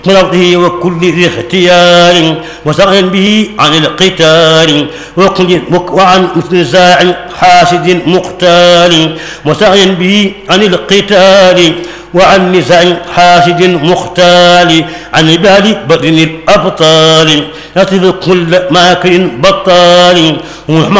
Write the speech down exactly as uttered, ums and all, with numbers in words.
مرضه وكل ذي اختيار وسعيا به عن القتال وعن نزاع حاسد مختال وسعيا به عن القتال وعن نزاع حاسد مختال عن عباد بدن الأبطال يطلب كل ماكر بطال